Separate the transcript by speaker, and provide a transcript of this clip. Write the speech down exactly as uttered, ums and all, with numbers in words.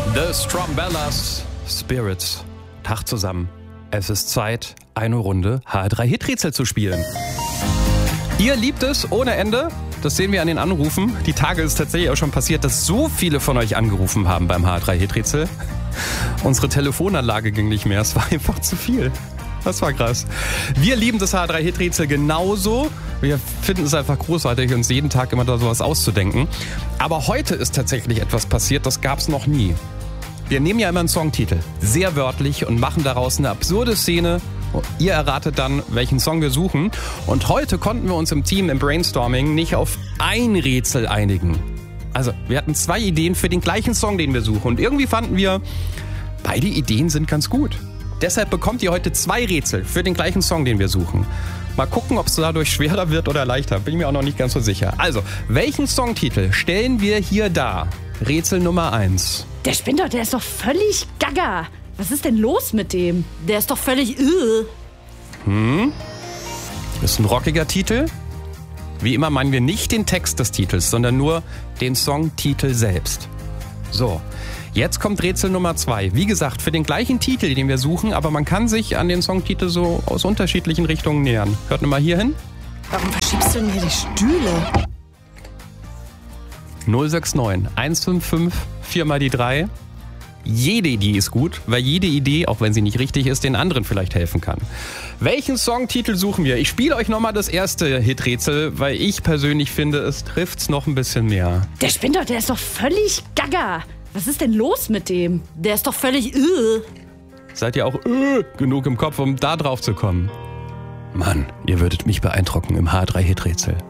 Speaker 1: The Strumbellas Spirits. Tag zusammen. Es ist Zeit, eine Runde H drei Hiträtsel zu spielen. Ihr liebt es ohne Ende. Das sehen wir an den Anrufen. Die Tage ist tatsächlich auch schon passiert, dass so viele von euch angerufen haben beim H drei Hiträtsel. Unsere Telefonanlage ging nicht mehr. Es war einfach zu viel. Das war krass. Wir lieben das H drei Hiträtsel genauso. Wir finden es einfach großartig, uns jeden Tag immer da sowas auszudenken. Aber heute ist tatsächlich etwas passiert, das gab es noch nie. Wir nehmen ja immer einen Songtitel, sehr wörtlich, und machen daraus eine absurde Szene. Ihr erratet dann, welchen Song wir suchen. Und heute konnten wir uns im Team im Brainstorming nicht auf ein Rätsel einigen. Also, wir hatten zwei Ideen für den gleichen Song, den wir suchen. Und irgendwie fanden wir, beide Ideen sind ganz gut. Deshalb bekommt ihr heute zwei Rätsel für den gleichen Song, den wir suchen. Mal gucken, ob es dadurch schwerer wird oder leichter. Bin ich mir auch noch nicht ganz so sicher. Also, welchen Songtitel stellen wir hier dar? Rätsel Nummer eins.
Speaker 2: Der spinnt doch, der ist doch völlig gaga. Was ist denn los mit dem? Der ist doch völlig... Uh.
Speaker 1: Hm? Ist ein rockiger Titel. Wie immer meinen wir nicht den Text des Titels, sondern nur den Songtitel selbst. So, jetzt kommt Rätsel Nummer zwei. Wie gesagt, für den gleichen Titel, den wir suchen, aber man kann sich an den Songtitel so aus unterschiedlichen Richtungen nähern. Hört nur mal hier hin.
Speaker 2: Warum verschiebst du denn hier die Stühle?
Speaker 1: null sechs neun eins fünf fünf vier mal die drei. Jede Idee ist gut, weil jede Idee, auch wenn sie nicht richtig ist, den anderen vielleicht helfen kann. Welchen Songtitel suchen wir? Ich spiele euch nochmal das erste Hiträtsel, weil ich persönlich finde, es trifft's noch ein bisschen mehr.
Speaker 2: Der spinnt doch, der ist doch völlig gaga. Was ist denn los mit dem? Der ist doch völlig... Uh.
Speaker 1: Seid ihr auch äh, genug im Kopf, um da drauf zu kommen? Mann, ihr würdet mich beeindrucken im H drei Hiträtsel.